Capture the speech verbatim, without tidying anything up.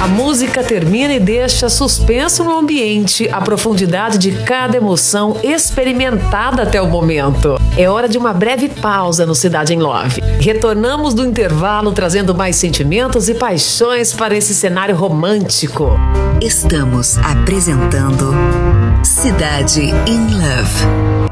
A música termina e deixa suspenso no ambiente a profundidade de cada emoção experimentada até o momento. É hora de uma breve pausa no Cidade em Love. Retornamos do intervalo trazendo mais sentimentos e paixões para esse cenário romântico. Estamos apresentando Cidade em Love.